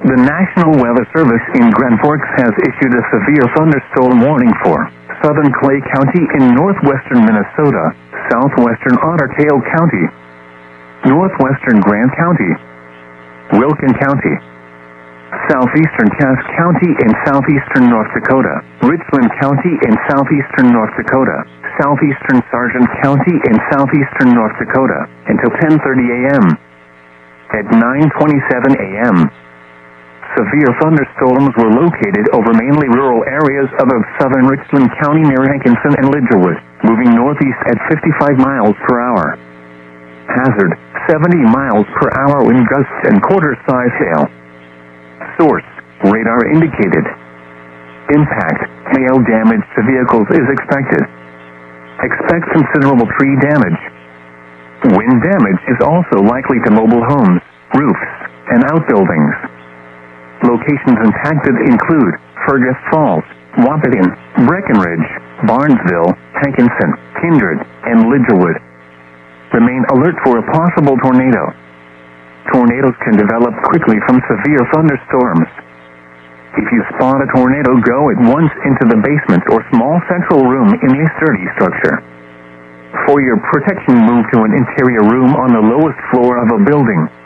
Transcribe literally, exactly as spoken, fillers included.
The National Weather Service in Grand Forks has issued a severe thunderstorm warning for southern Clay County in northwestern Minnesota, southwestern Otter Tail County, northwestern Grant County, Wilkin County, southeastern Cass County in southeastern North Dakota, Richland County in southeastern North Dakota, southeastern Sargent County in southeastern North Dakota, until ten thirty a.m. At nine twenty-seven a.m., severe thunderstorms were located over mainly rural areas of southern Richland County near Hankinson and Lidgerwood, moving northeast at fifty-five miles per hour. Hazard, seventy miles per hour wind gusts and quarter-size hail. Source, radar indicated. Impact, hail damage to vehicles is expected. Expect considerable tree damage. Wind damage is also likely to mobile homes, roofs, and outbuildings. Locations impacted include Fergus Falls, Wahpeton, Breckenridge, Barnesville, Hankinson, Kindred, and Lidgerwood. Remain alert for a possible tornado. Tornadoes can develop quickly from severe thunderstorms. If you spot a tornado, go at once into the basement or small central room in a sturdy structure. For your protection, move to an interior room on the lowest floor of a building.